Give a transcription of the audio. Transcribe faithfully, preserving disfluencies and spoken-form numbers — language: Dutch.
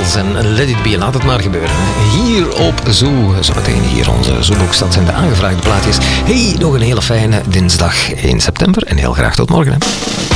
Beatles en Let It Be. Laat het maar gebeuren. Hier op Zoo. Zometeen hier onze Zoobox. Dat zijn de aangevraagde plaatjes. Hey, nog een hele fijne dinsdag één september. En heel graag tot morgen. Hè.